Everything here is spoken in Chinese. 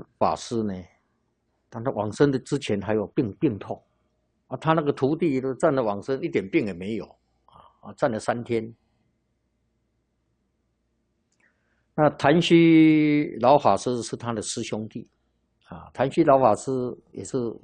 法师呢，他往生的之前还有病痛啊，他那个徒弟都站了往生，一点病也没有站了3天。那谭虚老法师是他的师兄弟。谭虚老法师也是